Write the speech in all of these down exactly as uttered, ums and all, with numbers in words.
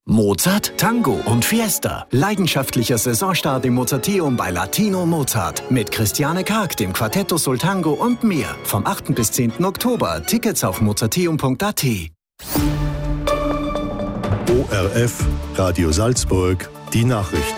Mozart, Tango und Fiesta. Leidenschaftlicher Saisonstart im Mozarteum bei Latino Mozart. Mit Christiane Karg, dem Quartetto sul Tango und mehr. Vom achten bis zehnten Oktober. Tickets auf mozarteum punkt a t. O R F, Radio Salzburg, die Nachrichten.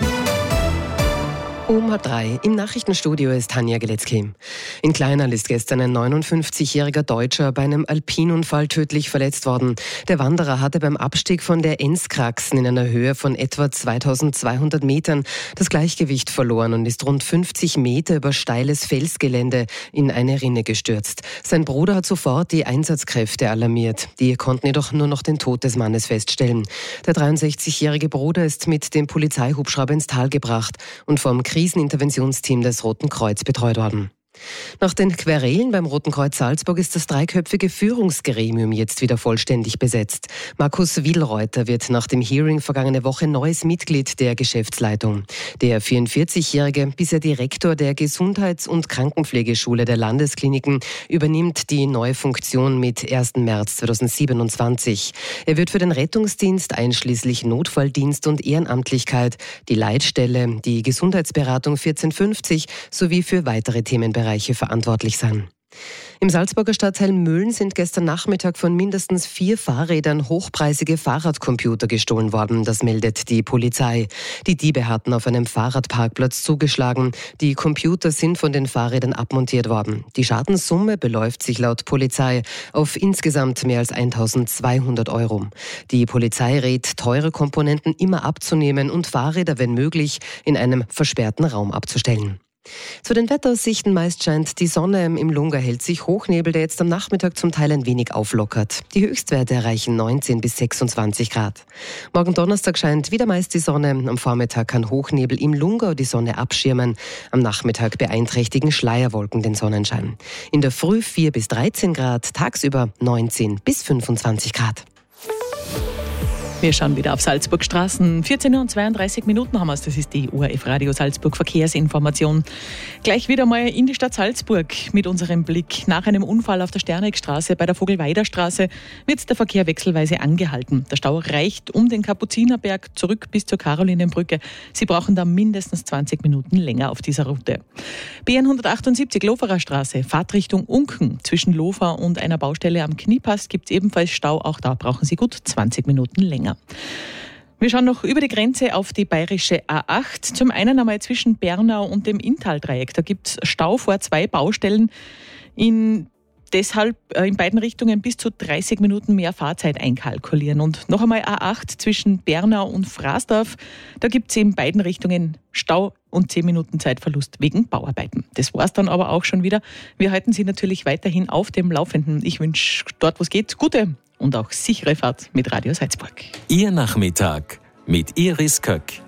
Um halb drei. Im Nachrichtenstudio ist Tanja Geletzky. In Kleinal ist gestern ein neunundfünfzigjähriger Deutscher bei einem Alpinunfall tödlich verletzt worden. Der Wanderer hatte beim Abstieg von der Enzkraxen in einer Höhe von etwa zweitausendzweihundert Metern das Gleichgewicht verloren und ist rund fünfzig Meter über steiles Felsgelände in eine Rinne gestürzt. Sein Bruder hat sofort die Einsatzkräfte alarmiert. Die konnten jedoch nur noch den Tod des Mannes feststellen. Der dreiundsechzigjährige Bruder ist mit dem Polizeihubschrauber ins Tal gebracht und vom Kriseninterventionsteam des Roten Kreuz betreut worden. Nach den Querelen beim Roten Kreuz Salzburg ist das dreiköpfige Führungsgremium jetzt wieder vollständig besetzt. Markus Wielreuter wird nach dem Hearing vergangene Woche neues Mitglied der Geschäftsleitung. Der vierundvierzigjährige, bisher Direktor der Gesundheits- und Krankenpflegeschule der Landeskliniken, übernimmt die neue Funktion mit ersten März zweitausendsiebenundzwanzig. Er wird für den Rettungsdienst einschließlich Notfalldienst und Ehrenamtlichkeit, die Leitstelle, die Gesundheitsberatung vierzehnhundertfünfzig sowie für weitere Themenbereiche verantwortlich sein. Im Salzburger Stadtteil Mölln sind gestern Nachmittag von mindestens vier Fahrrädern hochpreisige Fahrradcomputer gestohlen worden. Das meldet die Polizei. Die Diebe hatten auf einem Fahrradparkplatz zugeschlagen. Die Computer sind von den Fahrrädern abmontiert worden. Die Schadenssumme beläuft sich laut Polizei auf insgesamt mehr als eintausendzweihundert Euro. Die Polizei rät, teure Komponenten immer abzunehmen und Fahrräder, wenn möglich, in einem versperrten Raum abzustellen. Zu den Wetteraussichten: meist scheint die Sonne, im Lunga hält sich Hochnebel, der jetzt am Nachmittag zum Teil ein wenig auflockert. Die Höchstwerte erreichen neunzehn bis sechsundzwanzig Grad. Morgen Donnerstag scheint wieder meist die Sonne. Am Vormittag kann Hochnebel im Lungau die Sonne abschirmen. Am Nachmittag beeinträchtigen Schleierwolken den Sonnenschein. In der Früh vier bis dreizehn Grad, tagsüber neunzehn bis fünfundzwanzig Grad. Wir schauen wieder auf Salzburgstraßen. vierzehn Uhr und zweiunddreißig Minuten haben wir es. Das ist die O R F Radio Salzburg Verkehrsinformation. Gleich wieder mal in die Stadt Salzburg mit unserem Blick. Nach einem Unfall auf der Sternegstraße bei der Vogelweider Straße wird der Verkehr wechselweise angehalten. Der Stau reicht um den Kapuzinerberg zurück bis zur Karolinenbrücke. Sie brauchen da mindestens zwanzig Minuten länger auf dieser Route. B N hundertachtundsiebzig Loferer Straße, Fahrtrichtung Unken. Zwischen Lofer und einer Baustelle am Kniepass gibt es ebenfalls Stau. Auch da brauchen Sie gut zwanzig Minuten länger. Wir schauen noch über die Grenze auf die bayerische A acht. Zum einen einmal zwischen Bernau und dem Inntal-Dreieck. Da gibt es Stau vor zwei Baustellen. In Deshalb in beiden Richtungen bis zu dreißig Minuten mehr Fahrzeit einkalkulieren. Und noch einmal A acht zwischen Bernau und Frasdorf. Da gibt es in beiden Richtungen Stau und zehn Minuten Zeitverlust wegen Bauarbeiten. Das war's dann aber auch schon wieder. Wir halten Sie natürlich weiterhin auf dem Laufenden. Ich wünsche dort, wo es geht, gute und auch sichere Fahrt mit Radio Salzburg. Ihr Nachmittag mit Iris Köck.